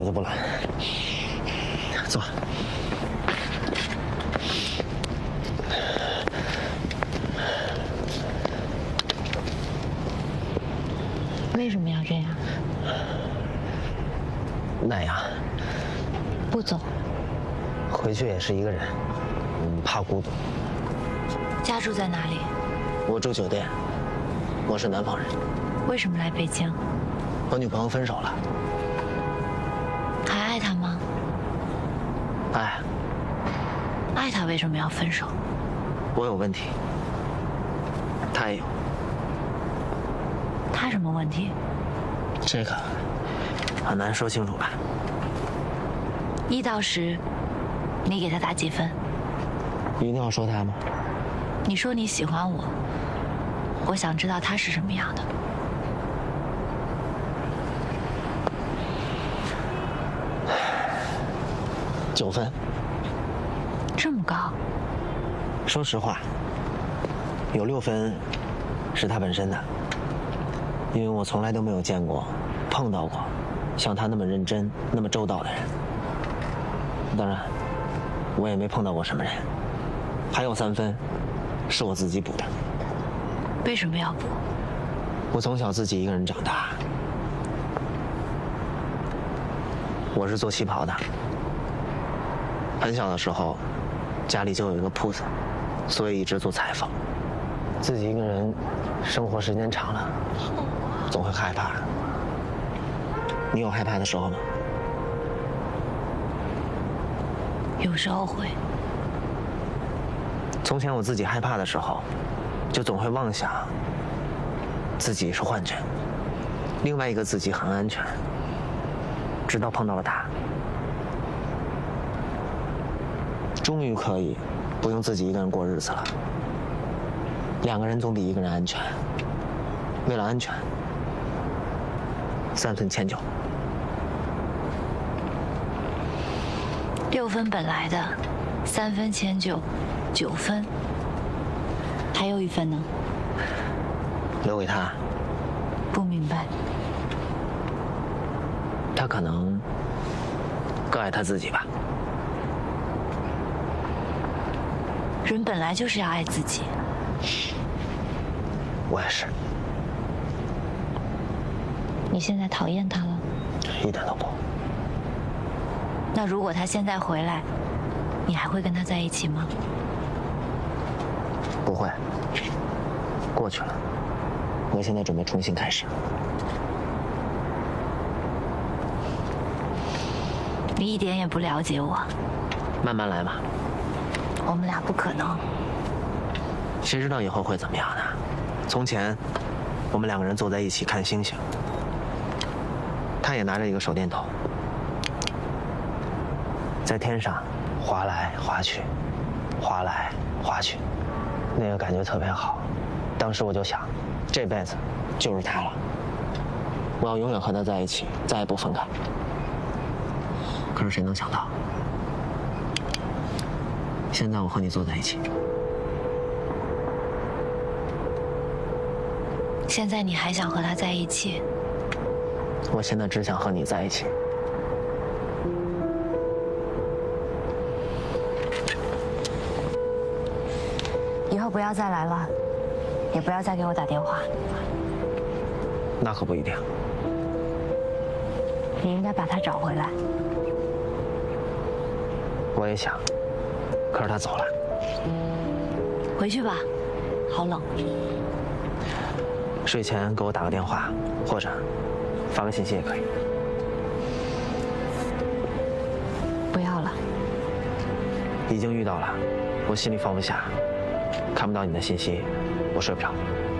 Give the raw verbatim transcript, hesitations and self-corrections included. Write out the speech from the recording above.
子不懒，坐。 为什么要这样？ 奈呀， 不走。 回去也是一个人，嗯，怕孤独。 家住在哪里？ 我住酒店，我是南方人。 为什么来北京？ 和女朋友分手了。 还爱她吗？ 爱。 爱她为什么要分手？ 我有问题，他也有。 他什么问题？ 这个很难说清楚吧。 一到十，你给他打几分？ 一定要说他吗？ 你说你喜欢我，我想知道他是什么样的。 九分。 这么高？ 说实话，有六分是他本身的，因为我从来都没有见过、碰到过像他那么认真、那么周到的人。当然，我也没碰到过什么人。还有三分，是我自己补的。 为什么要补？ 我从小自己一个人长大，我是做旗袍的。很小的时候，家里就有一个铺子，所以一直做裁缝。自己一个人生活时间长了，总会害怕。你有害怕的时候吗？ 有时候会。 从前我自己害怕的时候，就总会妄想自己是幻觉，另外一个自己很安全。直到碰到了他，终于可以不用自己一个人过日子了。两个人总比一个人安全。为了安全，三分迁就。 六分本来的，三分迁就，九分。还有一分呢？ 留给他。 不明白。 他可能更爱他自己吧。 人本来就是要爱自己。 我也是。 你现在讨厌他了？ 一点都不。 那如果他现在回来，你还会跟他在一起吗？ 不会。过去了。我现在准备重新开始。 你一点也不了解我。 慢慢来嘛。 我们俩不可能。 谁知道以后会怎么样呢？从前，我们两个人坐在一起看星星，他也拿着一个手电筒，在天上划来划去，划来划去，那个感觉特别好。当时我就想，这辈子就是他了，我要永远和他在一起，再也不分开。可是谁能想到，现在我和你坐在一起。 现在你还想和他在一起？ 我现在只想和你在一起。 以后不要再来了，也不要再给我打电话。 那可不一定。 你应该把他找回来。 我也想，可是他走了。 回去吧，好冷。 睡前给我打个电话，或者发个信息也可以。 不要了。 已经遇到了，我心里放不下，看不到你的信息，我睡不着。